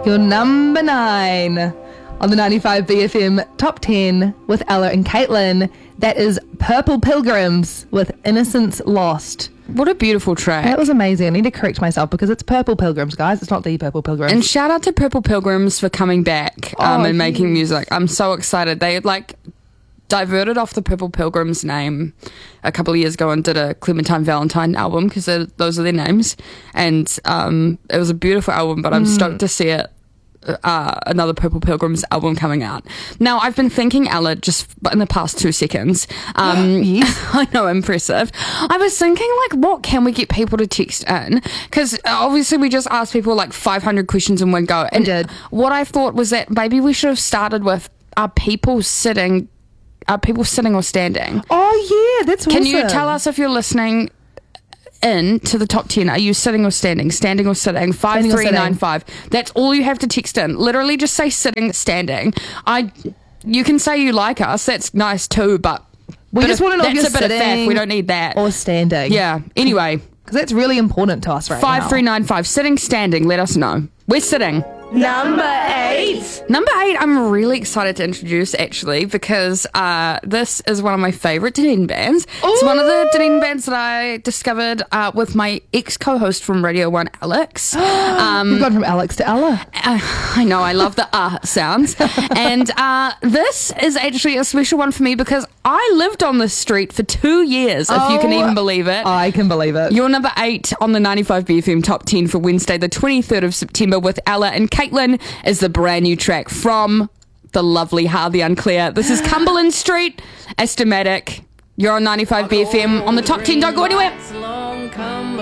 Your number 9 on the 95 BFM Top 10 with Ella and Caitlin. That is Purple Pilgrims with Innocence Lost. What a beautiful track. That was amazing. I need to correct myself because it's Purple Pilgrims, guys. It's not the Purple Pilgrims. And shout out to Purple Pilgrims for coming back and making music. I'm so excited. They diverted off the Purple Pilgrims name a couple of years ago and did a Clementine Valentine album because those are their names. And it was a beautiful album, but I'm stoked to see it. Another Purple Pilgrims album coming out. Now, I've been thinking, Ella, just in the past 2 seconds. Yes. I know, impressive. I was thinking, what can we get people to text in? Because obviously we just asked people 500 questions in one go. And did. what I thought was that maybe we should have started with, are people sitting or standing? Oh, yeah, that's awesome. Can you tell us if you're listening in to the top 10? Are you sitting or standing? Standing or sitting? 5395. That's all you have to text in. Literally just say sitting, standing. You can say you like us. That's nice too, but we just want to know if you're that's a bit of sitting faff. We don't need that. or standing. Yeah. Anyway, because that's really important to us right 5395. Sitting, standing. Let us know. We're sitting. Number 8. Number 8, I'm really excited to introduce, actually, because this is one of my favourite Dunedin bands. It's one of the Dunedin bands that I discovered with my ex-co-host from Radio 1, Alex. We've gone from Alex to Ella. I know, I love the sounds. And this is actually a special one for me because I lived on this street for 2 years, if you can even believe it. I can believe it. You're number 8 on the 95 BFM Top 10 for Wednesday, the 23rd of September with Ella and Caitlin is the brand new track from the lovely Harvey Unclear. This is Cumberland Street, Astomatic. You're on 95 BFM on the Top 10. Don't go anywhere.